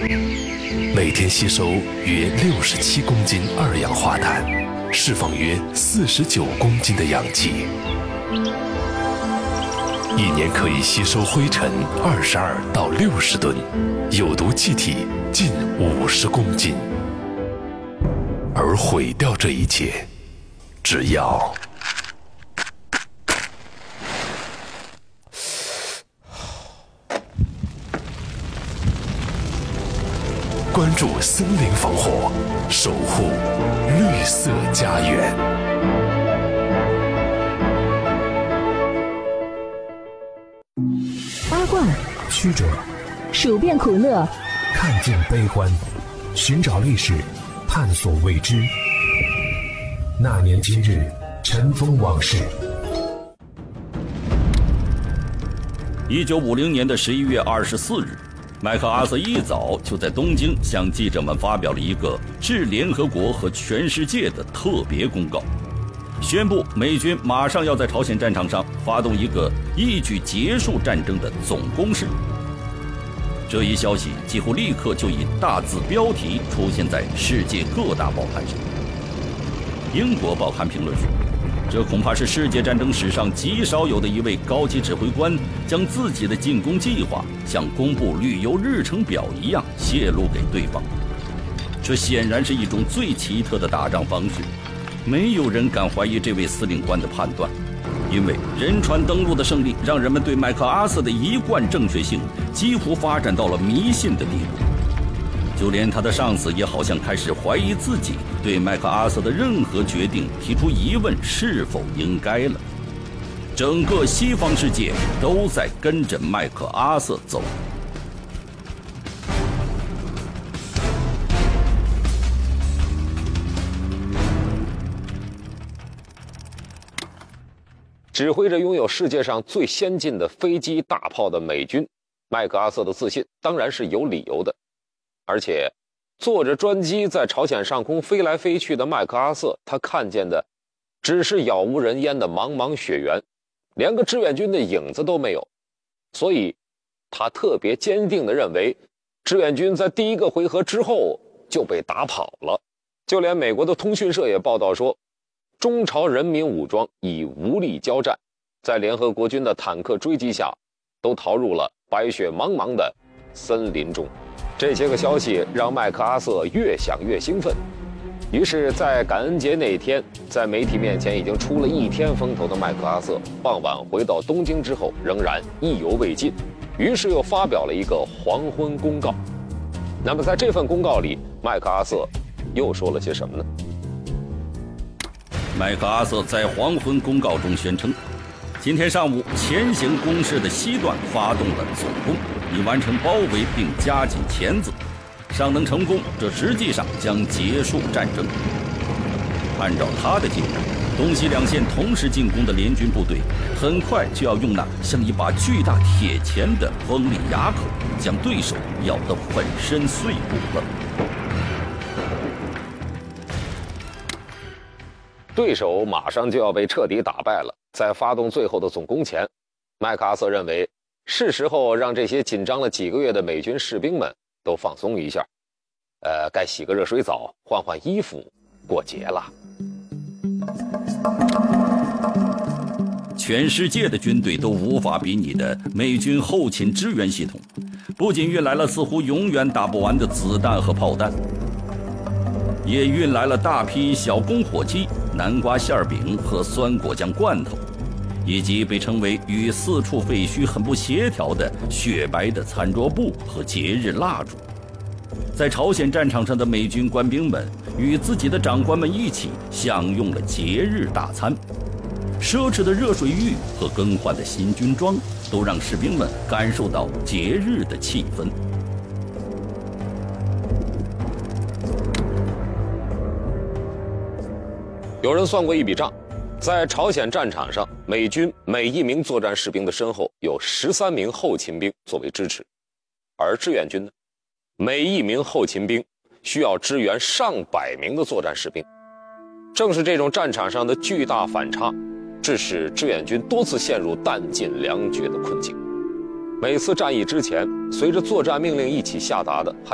每天吸收约67公斤二氧化碳，释放约49公斤的氧气，一年可以吸收灰尘22到60吨，有毒气体近50公斤。而毁掉这一切，只要关注森林防火，守护绿色家园。 八卦曲折， 数遍苦乐， 看见悲欢，寻找历史，探索未知。那年今日，尘封往事。 1950年的11月24日，麦克阿瑟一早就在东京向记者们发表了一个致联合国和全世界的特别公告，宣布美军马上要在朝鲜战场上发动一个一举结束战争的总攻势。这一消息几乎立刻就以大字标题出现在世界各大报刊上。英国报刊评论说，这恐怕是世界战争史上极少有的一位高级指挥官将自己的进攻计划像公布旅游日程表一样泄露给对方。这显然是一种最奇特的打仗方式，没有人敢怀疑这位司令官的判断，因为仁川登陆的胜利让人们对麦克阿瑟的一贯正确性几乎发展到了迷信的地步。就连他的上司也好像开始怀疑自己对麦克阿瑟的任何决定提出疑问是否应该了。整个西方世界都在跟着麦克阿瑟走。 指挥着拥有世界上最先进的飞机大炮的美军，麦克阿瑟的自信当然是有理由的。而且坐着专机在朝鲜上空飞来飞去的麦克阿瑟，他看见的只是杳无人烟的茫茫雪原，连个志愿军的影子都没有。所以他特别坚定地认为，志愿军在第一个回合之后就被打跑了。就连美国的通讯社也报道说，中朝人民武装已无力交战，在联合国军的坦克追击下，都逃入了白雪茫茫的森林中。这些个消息让麦克阿瑟越想越兴奋，于是在感恩节那天，在媒体面前已经出了一天风头的麦克阿瑟，傍晚回到东京之后仍然意犹未尽，于是又发表了一个黄昏公告。那么在这份公告里，麦克阿瑟又说了些什么呢？ 麦克阿瑟在黄昏公告中宣称，今天上午前行攻势的西段发动了总攻，已完成包围并加紧钳子，尚能成功，这实际上将结束战争。按照他的计划，东西两线同时进攻的联军部队很快就要用那像一把巨大铁钳的锋利牙口将对手咬得粉身碎骨了。 对手马上就要被彻底打败了，在发动最后的总攻前，麦克阿瑟认为是时候让这些紧张了几个月的美军士兵们都放松一下，该洗个热水澡，换换衣服，过节了。 全世界的军队都无法比拟的美军后勤支援系统，不仅运来了似乎永远打不完的子弹和炮弹，也运来了大批小攻火机、南瓜馅饼和酸果酱罐头，以及被称为与四处废墟很不协调的雪白的餐桌布和节日蜡烛。在朝鲜战场上的美军官兵们与自己的长官们一起享用了节日大餐，奢侈的热水浴和更换的新军装都让士兵们感受到节日的气氛。 有人算过一笔账，在朝鲜战场上，美军每一名作战士兵的身后有13名后勤兵作为支持，而志愿军呢，每一名后勤兵需要支援上百名的作战士兵。正是这种战场上的巨大反差，致使志愿军多次陷入弹尽粮绝的困境。每次战役之前，随着作战命令一起下达的